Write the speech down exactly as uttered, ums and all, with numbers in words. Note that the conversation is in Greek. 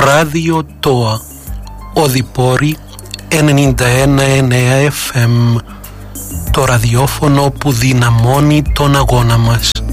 Ράδιο ΤΟΑ, Οδυπόρη ενενήντα ένα κόμμα εννέα εφ εμ, το ραδιόφωνο που δυναμώνει τον αγώνα μας.